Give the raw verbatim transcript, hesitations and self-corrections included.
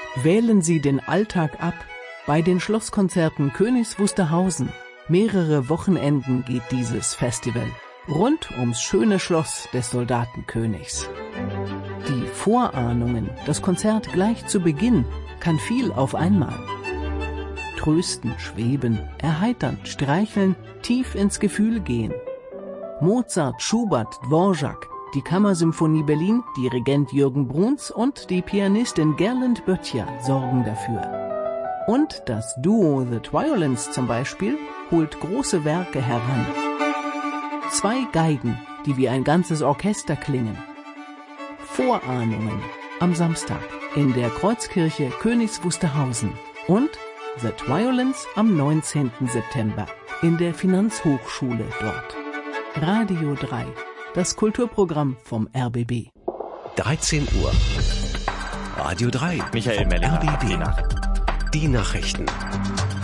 Wählen Sie den Alltag ab bei den Schlosskonzerten Königs Wusterhausen. Mehrere Wochenenden geht dieses Festival rund ums schöne Schloss des Soldatenkönigs. Die Vorahnungen, das Konzert gleich zu Beginn, kann viel auf einmal. Trösten, schweben, erheitern, streicheln, tief ins Gefühl gehen. Mozart, Schubert, Dvorak, die Kammersymphonie Berlin, Dirigent Jürgen Bruns und die Pianistin Gerlinde Böttcher sorgen dafür. Und das Duo The Twiolins zum Beispiel holt große Werke heran. Zwei Geigen, die wie ein ganzes Orchester klingen. Vorahnungen am Samstag in der Kreuzkirche Königs Wusterhausen und The Twiolins am neunzehnten September in der Finanzhochschule dort. Radio drei, das Kulturprogramm vom R B B. dreizehn Uhr. Radio drei. Michael Mellinger. R B B. Die Nachrichten.